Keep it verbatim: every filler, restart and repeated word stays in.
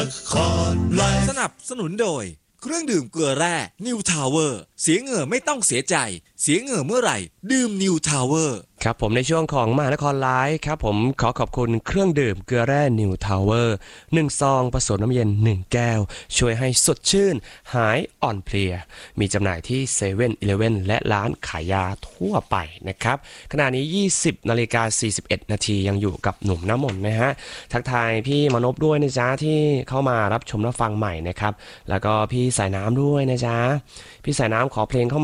สนับสนุนโดยเครื่องดื่มเกลือแร่นิวทาวเวอร์เสียเหงื่อไม่ต้องเสียใจเสียเหงื่อเมื่อไหร่ดื่มนิวทาวเวอร์ครับผมในช่วงของมหานครไลฟ์ครับผมขอขอบคุณเครื่องดื่มเกลือแร่นิวทาวเวอร์หนึ่งซองผสมน้ำเย็นหนึ่งแก้วช่วยให้สดชื่นหายอ่อนเพลียมีจำหน่ายที่เซเว่นอีเลฟเว่นและร้านขายยาทั่วไปนะครับขณะนี้ยี่สิบนาฬิกาสี่สิบเอ็ดนาทียังอยู่กับหนุ่มน้ำมนต์นะฮะทักทายพี่มนพด้วยนะจ๊ะที่เข้ามารับชมรับฟังใหม่นะครับแล้วก็พี่สายน้ำด้วยนะจ๊ะพี่สายน้ำขอเพลงเข้ามา